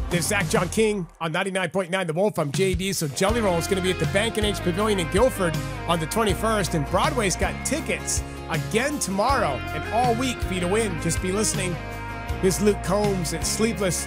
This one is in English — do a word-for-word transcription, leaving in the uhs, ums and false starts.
This is Zach John King on ninety-nine point nine The Wolf. I'm J D. So Jelly Roll is going to be at the Bank and H Pavilion in Guilford on the twenty-first. And Broadway's got tickets again tomorrow and all week for you to win. Just be listening. Here's Luke Combs at Sleepless